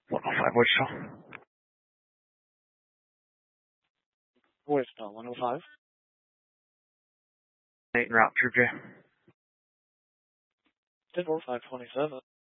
105 Wichita. Wichita, 105. 8 en route, True J. 10-4, 527.